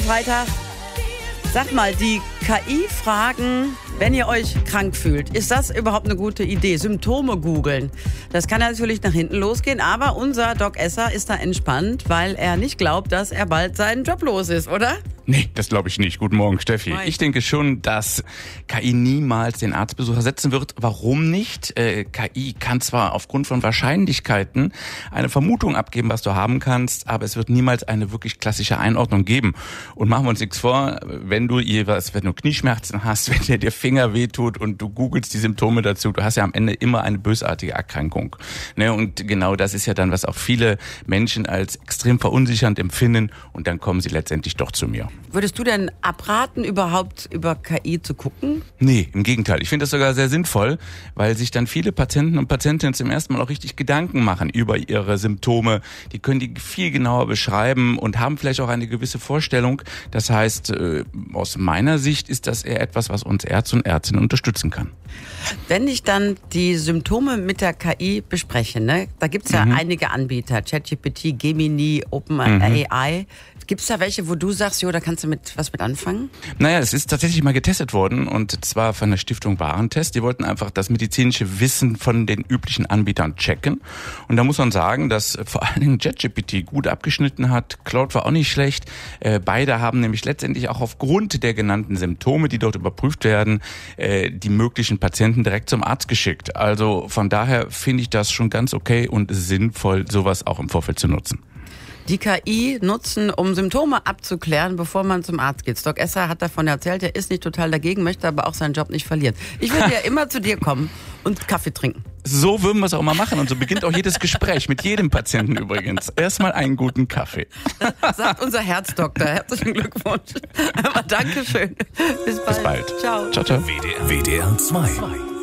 Freitag. Sag mal, die KI fragen, wenn ihr euch krank fühlt, ist das überhaupt eine gute Idee? Symptome googeln. Das kann natürlich nach hinten losgehen, aber unser Doc Esser ist da entspannt, weil er nicht glaubt, dass er bald seinen Job los ist, oder? Nee, das glaube ich nicht. Guten Morgen, Steffi. Ich denke schon, dass KI niemals den Arztbesuch ersetzen wird. Warum nicht? KI kann zwar aufgrund von Wahrscheinlichkeiten eine Vermutung abgeben, was du haben kannst, aber es wird niemals eine wirklich klassische Einordnung geben. Und machen wir uns nichts vor, wenn du Knieschmerzen hast, wenn dir Finger wehtut und du googelst die Symptome dazu, du hast ja am Ende immer eine bösartige Erkrankung. Ne? Und genau das ist ja dann, was auch viele Menschen als extrem verunsichernd empfinden, und dann kommen sie letztendlich doch zu mir. Würdest du denn abraten, überhaupt über KI zu gucken? Nee, im Gegenteil. Ich finde das sogar sehr sinnvoll, weil sich dann viele Patienten und Patientinnen zum ersten Mal auch richtig Gedanken machen über ihre Symptome. Die können die viel genauer beschreiben und haben vielleicht auch eine gewisse Vorstellung. Das heißt, aus meiner Sicht ist das eher etwas, was uns Ärzte und Ärztinnen unterstützen kann. Wenn ich dann die Symptome mit der KI bespreche, ne? Da gibt es ja einige Anbieter, ChatGPT, Gemini, OpenAI. Gibt es da welche, wo du sagst, jo, da kannst du was mit anfangen? Naja, es ist tatsächlich mal getestet worden, und zwar von der Stiftung Warentest. Die wollten einfach das medizinische Wissen von den üblichen Anbietern checken. Und da muss man sagen, dass vor allen Dingen ChatGPT gut abgeschnitten hat. Claude war auch nicht schlecht. Beide haben nämlich letztendlich auch aufgrund der genannten Symptome, die dort überprüft werden, die möglichen Patienten direkt zum Arzt geschickt. Also von daher finde ich das schon ganz okay und sinnvoll, sowas auch im Vorfeld zu nutzen. Die KI nutzen, um Symptome abzuklären, bevor man zum Arzt geht. Doc Esser hat davon erzählt, er ist nicht total dagegen, möchte aber auch seinen Job nicht verlieren. Ich würde ja immer zu dir kommen und Kaffee trinken. So würden wir es auch mal machen, und so beginnt auch jedes Gespräch, mit jedem Patienten übrigens. Erstmal einen guten Kaffee. Das sagt unser Herzdoktor. Herzlichen Glückwunsch. Aber Dankeschön. Bis bald. Bis bald. Ciao. Ciao, ciao. WDR 2.